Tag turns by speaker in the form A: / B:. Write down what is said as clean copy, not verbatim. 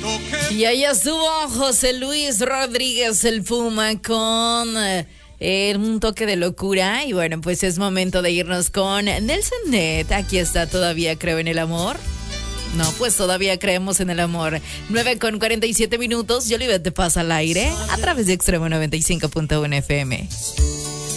A: Y ahí estuvo José Luis Rodríguez, el Puma, con un toque de locura. Y bueno, pues es momento de irnos con Nelson Net. Aquí está, todavía creo en el amor. No, pues todavía creemos en el amor. 9:47 minutos. Yolibet te pasa al aire a través de Extremo 95.1 FM.